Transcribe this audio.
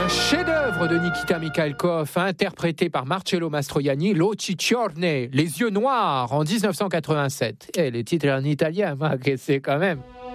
Chef-d'œuvre de Nikita Mikhalkov, interprété par Marcello Mastroianni, L'Occhi Ciorne, Les Yeux Noirs, en 1987. Et les titres en italien, c'est quand même...